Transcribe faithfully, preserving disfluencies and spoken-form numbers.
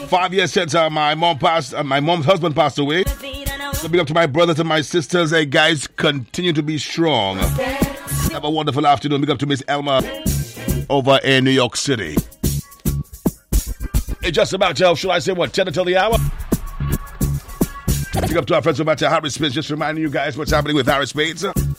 Five years since uh, my mom passed, uh, my mom's husband passed away. So big up to my brothers and my sisters. Hey, guys, continue to be strong. Have a wonderful afternoon. Big up to Miss Elma over in New York City. It's just about twelve. Should I say what? ten until the hour? Big up to our friends over at Harris Spades. Just reminding you guys what's happening with Harris Spades.